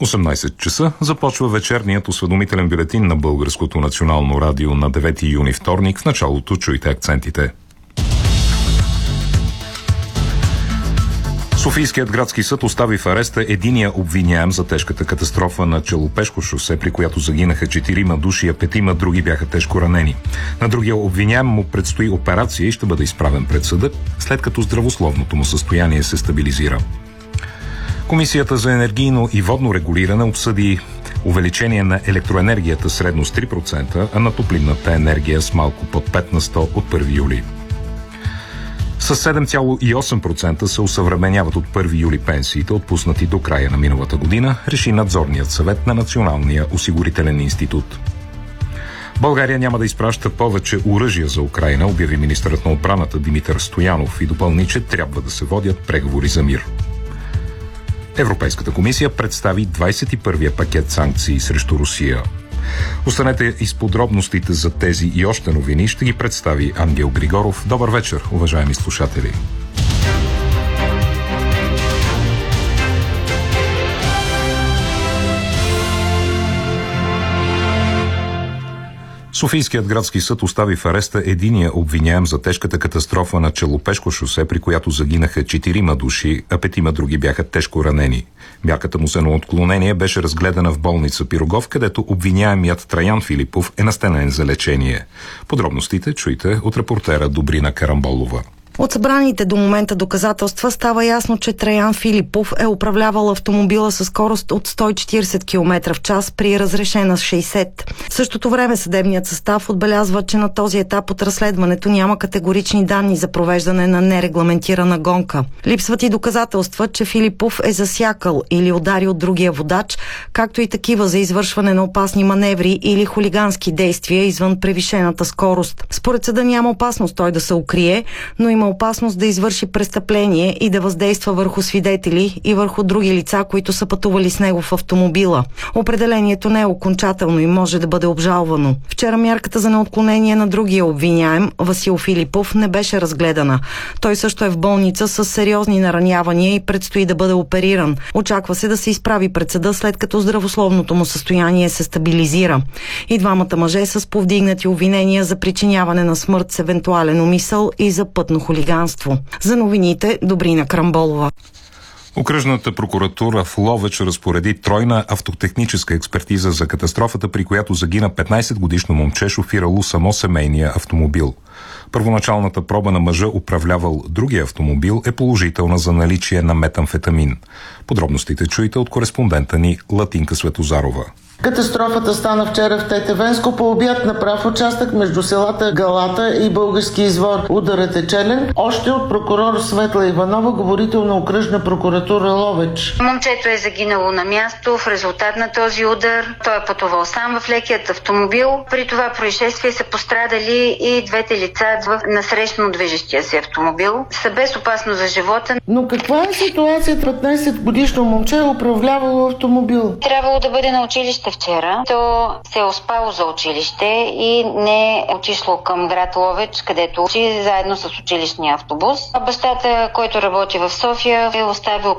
18 часа започва вечерният осведомителен бюлетин на Българското национално радио на 9 юни вторник. В началото чуйте акцентите. Софийският градски съд остави в ареста единия обвиняем за тежката катастрофа на Челопешко шосе, при която загинаха 4 души, а 5 други бяха тежко ранени. На другия обвиняем му предстои операция и ще бъде изправен пред съда, след като здравословното му състояние се стабилизира. Комисията за енергийно и водно регулиране обсъди увеличение на електроенергията средно с 3%, а на топлинната енергия с малко под 5 на 100 от 1 юли. С 7,8% се усъвременяват от 1 юли пенсиите, отпуснати до края на миналата година, реши надзорният съвет на Националния осигурителен институт. България няма да изпраща повече оръжия за Украйна, обяви министърът на отбраната Димитър Стоянов и допълни, че трябва да се водят преговори за мир. Европейската комисия представи 21-я пакет санкции срещу Русия. Останете и с подробностите за тези и още новини ще ги представи Ангел Григоров. Добър вечер, уважаеми слушатели! Софийският градски съд остави в ареста единия обвиняем за тежката катастрофа на Челопешко шосе, при която загинаха 4 души, а 5 други бяха тежко ранени. Мярката му за отклонение беше разгледана в болница Пирогов, където обвиняемият Траян Филипов е настанен за лечение. Подробностите чуйте от репортера Добрина Карамболова. От събраните до момента доказателства става ясно, че Траян Филипов е управлявал автомобила със скорост от 140 км в час при разрешена с 60. В същото време съдебният състав отбелязва, че на този етап от разследването няма категорични данни за провеждане на нерегламентирана гонка. Липсват и доказателства, че Филипов е засякал или ударил другия водач, както и такива за извършване на опасни маневри или хулигански действия извън превишената скорост. Според съда няма опасност той да се укрие, но има опасност да извърши престъпление и да въздейства върху свидетели и върху други лица, които са пътували с него в автомобила. Определението не е окончателно и може да бъде обжалвано. Вчера мярката за неотклонение на другия обвиняем, Васил Филипов, не беше разгледана. Той също е в болница с сериозни наранявания и предстои да бъде опериран. Очаква се да се изправи пред съда, след като здравословното му състояние се стабилизира. И двамата мъже са с повдигнати обвинения за причиняване на смърт с евентуален умисъл и за пътно хулиганство. За новините Добрина Карамболова. Окръжната прокуратура в Ловеч разпореди тройна автотехническа експертиза за катастрофата, при която загина 15-годишно момче, шофирало само семейния автомобил. Първоначалната проба на мъжа, управлявал другия автомобил, е положителна за наличие на метамфетамин. Подробностите чуйте от кореспондента ни Латинка Светозарова. Катастрофата стана вчера в Тетевенско по обяд на прав участък между селата Галата и Български извор. Ударът е челен. Още от прокурор Светла Иванова, говорител на окръжна прокуратура Ловеч. Момчето е загинало на място в резултат на този удар. Той е пътувал сам в лекият автомобил. При това происшествие са пострадали и двете лица в насрещно движещия се автомобил. Са без опасност за живота. Но каква е ситуацията? 15-годишно момче е управлявало автомобил. Трябвало да бъде на училище вчера. То се е оспало за училище и не е отишло към град Ловеч, където учи заедно с училищния автобус. Бащата, който работи в София, е оставил